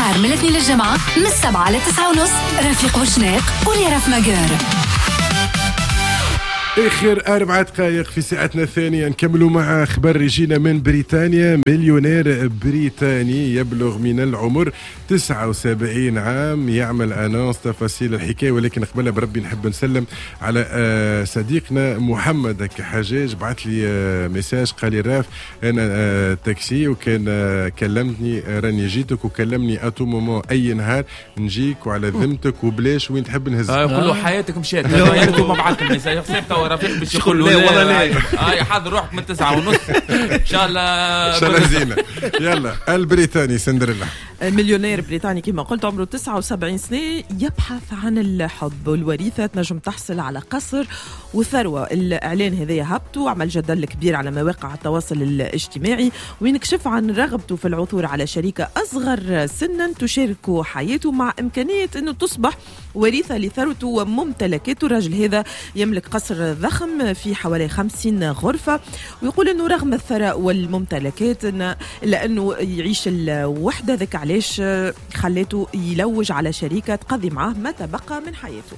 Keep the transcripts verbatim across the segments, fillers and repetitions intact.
نهار من الاثنين للجمعة من السبعة لتسعة ونص. رفيق وشناق وليرف مجار. اخر اربع دقائق في ساعتنا الثانيه نكملوا مع اخبار رجينا من بريطانيا. مليونير بريطاني يبلغ من العمر تسعة وسبعين عام يعمل انونس تفاصيل الحكايه، ولكن قبل بربي نحب نسلم على صديقنا محمد كحجاج بعث لي ميساج قال لي راف انا تاكسي وكان كلمتني راني جيتك وكلمني اتو مومون اي نهار نجيك وعلى ذمتك وبلاش وين تحب نهزك. آه كله حياتك مشات يعني انتم بعثتوا الميساج حسبته رفيق باش يقول له والله لا اه حاضر روحك من تسعة ونص ان شاء الله ان شاء الله زينه. يلا البريطاني سندريلا المليونير بريطاني كما قلت عمره تسعة وسبعين سنة يبحث عن الحب والوريثة تنجم تحصل على قصر وثروة. الإعلان هذا هبط وعمل جدل كبير على مواقع التواصل الاجتماعي وين كشف عن رغبته في العثور على شريكة أصغر سنا تشارك حياته مع إمكانية أنه تصبح وريثة لثروته وممتلكاته. الرجل هذا يملك قصر ضخم في حوالي خمسين غرفة ويقول أنه رغم الثراء والممتلكات إلا أنه يعيش الوحدة، ذاك علاش خليته يلوج على شريكة تقضي معاه ما تبقى من حياته.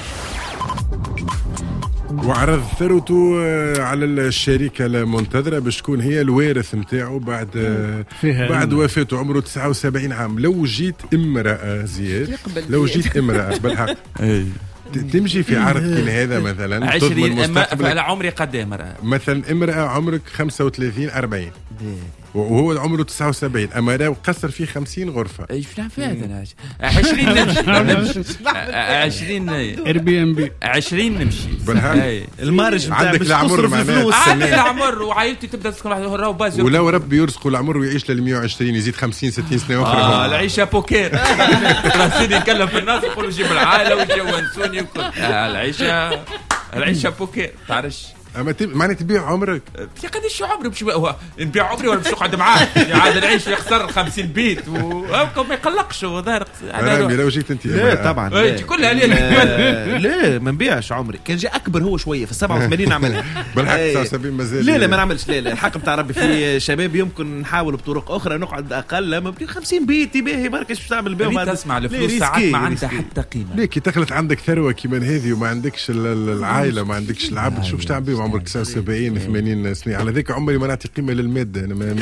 وعرض ثروته على الشركة المنتظرة باش تكون هي الوارث متاعه بعد بعد وفاته. عمره تسعة وسبعين عام. لو جيت امرأة زياد لو جيت امرأة بالحق تمشي في عرض كل هذا مثلا عشرين أما عمري قد ايه مرأة مثلا امرأة عمرك خمسة وثلاثين أربعين وهو عمره تسعة وسبعين أما راهو قصر فيه خمسين غرفة. ايش نعرف هذا عشرين نمشي عشرين اير بي ام بي عشرين نمشي بالحق المارج عندك العمر معناه عندك العمر وعائلتي تبدا تسكن واحد راهو باز ولو ربي يرزقه العمر ويعيش لل مية وعشرين يزيد خمسين ستين سنة أخرى. آه العيشة بوكير راسيني نكلم في الناس يقولوا جيب العائلة ويجونسوني وكل العيشة العيشة بوكير تعرفش اما تب... معنى تبيع عمرك يا قديش شو عمري باش هو نبيع عمري ولا باش نقعد معاه عاد نعيش يخسر خمسين بيت وهاكم ما يقلقش هو ظاهر انا لو جيت انت لا طبعا لا كلها لا لا ما نبيعش عمري. كان جاء اكبر هو شويه في السبعة وثمانين نعملها بالحق تسعة وسبعين مازال لا لا ما نعملش لا لا الحق بتاع ربي في شباب يمكن نحاول بطرق اخرى نقعد اقل لما بدي خمسين بيت باهي برك ايش تعمل بهم تسمع الفلوس ساعات ما عندها حتى قيمه. ليك كي تخلط عندك ثروه كيما هذه وما عندكش العائله ما عندكش العبد شو باش تعمل بهم عمرك تسعة وسبعين ثمانين سنة. على ذيك عمري ما نعطي قيمة للمادة أنا ما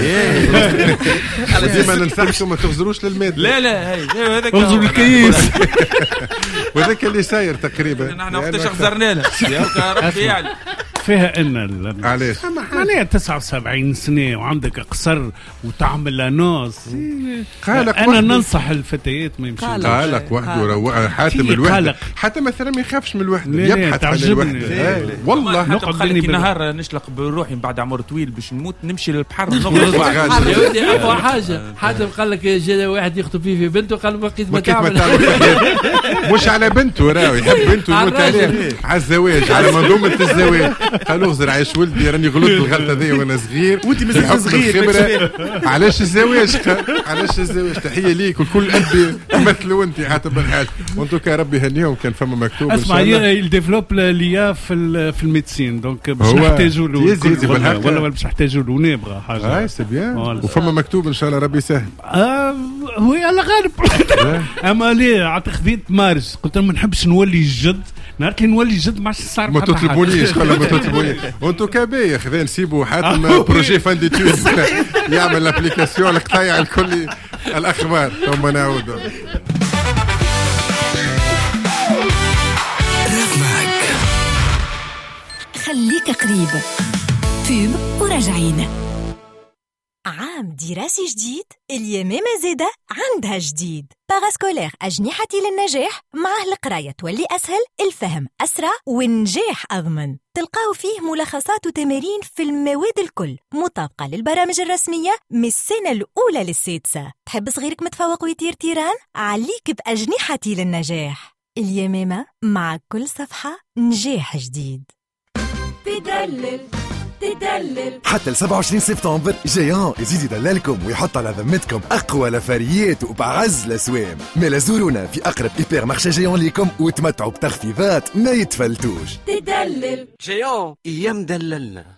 على زي ما ننصحكم ما تغزروش للمادة. لا لا هاي هذاك غزروا الكيس وذاك اللي ساير تقريبا نحن وقتاش غزرنا له يا ربي يعني فيها ان علاش معناها تسعة وسبعين سنة وعندك قصر وتعمل لناس. انا ننصح الفتيات ما يمشي قالك وحده روق حاتم الوحده حتى مثلا ما يخافش من الوحده يبحث عن الوحده والله نقعد خليك نهار نشلق بروحي بعد عمر طويل باش نموت نمشي للبحر نغرق يا ودي ابو حاجه حاتم قال لك جا واحد يخطب فيه في بنته قال بقيت ما تعمل مش على بنته راهو يحب بنته يموت عليه على الزواج على منظومه الزواج قالوا غزر عايش ولدي راني غلطت الغلطه ذي وانا صغير وانت مازال صغير علاش الزواج علاش الزواج. تحيه ليك وكل قلبي مثلوا انت حتى بالحاج وانتم كان ربي يهنيهم كان فما مكتوب ان شاء الله. اسمع الديفلوب ليا في في الميديسين دونك باش نحتاجوا له ولا ولا باش نحتاجوا له نبغى حاجه اي سي بيان وفما مكتوب ان شاء الله ربي يسهل. آه هو على غالب اما ليه عطي خذيت مارج قلت ما نحبش نولي جد نهار كي نولي جد ما صار ما تطلبونيش خلا ما تطلبونيش وانتو كابي خذا نسيبوا حاتم بروجي فان ديتود يعمل الابليكاسيون القطايع الكل الاخبار ثم نعود. خليك قريب فيب وراجعين. عام دراسي جديد اليمامة زادة عندها جديد. باراسكولير أجنحتي للنجاح معه القراية تولي أسهل الفهم أسرع والنجاح أضمن. تلقاو فيه ملخصات وتمارين في المواد الكل مطابقة للبرامج الرسمية من السنة الأولى للسادسة. تحب صغيرك متفوق ويطير تيران؟ عليك بأجنحتي للنجاح. اليمامة مع كل صفحة نجاح جديد. تدلل تدلل حتى سبعة وعشرين سبتمبر جيان يزيد يدللكم ويحط على ذمتكم أقوى لفاريات وبعز الأسوام. ملا زورونا في أقرب إيبر مارشي جيان ليكم وتمتعوا بتخفيضات ما يتفلتوش. تدلل جيان يمدللنا.